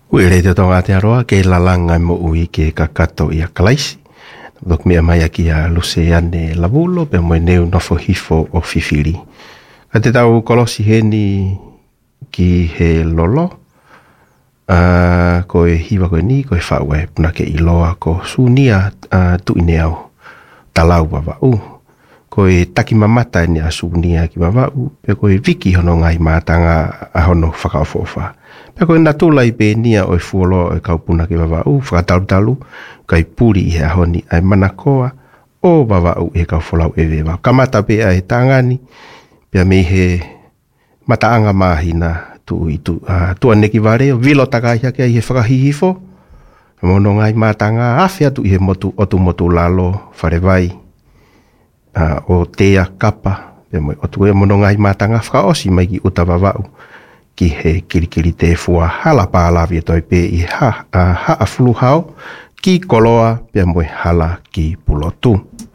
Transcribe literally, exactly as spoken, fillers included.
Uere te tonga te aroa ke lalanga mo ui ke kakato i a kalaisi. Dok mea mai aki a luse ane lavulo pe mo neu nofo hifo o fifiri. Ka te tau kolosi heni ki he lolo. Uh, ko e hiwa koe ni, ko e whaue puna ke iloa ko sunia uh, tu ine au talau wawau. Ko e taki mamata ni a sunia ki wawau. Pe ko e viki hono ngai mātanga a hono whakaofofa. Pe ko e natula i pe nia o e fuolo e kaupuna ki wawau. Whakatalu-talu kai puri i he ahoni ai manakoa o wawau e kaufolau e wewa. Kamata pe a e tangani. Pe me he mataanga mahina tu i tu uh, tua neki ware vilo takaia ke i he whakahihifo mono ngai matanga awhia tu i he motu otu motu lalo wharewai uh, o tea kapa pe moi otu e mono ngai matanga whakaosi mai ki utawawau ki he kirikiri te fua hala pālawi e toi pe i ha, uh, ha a fulu hao ki koloa pe moi hala ki pulotu.